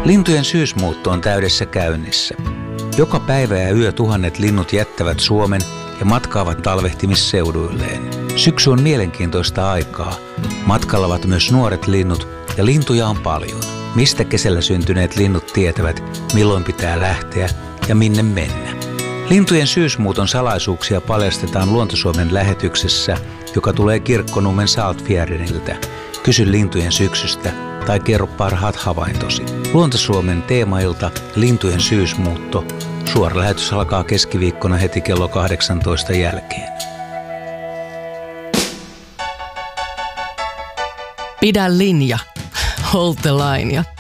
Lintujen syysmuutto on täydessä käynnissä. Joka päivä ja yö tuhannet linnut jättävät Suomen ja matkaavat talvehtimisseuduilleen. Syksy on mielenkiintoista aikaa. Matkalla ovat myös nuoret linnut ja lintuja on paljon. Mistä kesällä syntyneet linnut tietävät, milloin pitää lähteä ja minne mennä. Lintujen syysmuuton salaisuuksia paljastetaan Luonto-Suomen lähetyksessä, joka tulee Kirkkonummen Saltfjärdeniltä. Kysy lintujen syksystä tai kerro parhaat havaintosi. Luonto-Suomen teemailta Lintujen syysmuutto. Suora lähetys alkaa keskiviikkona heti kello 18 jälkeen. Pidä linja. Hold the line.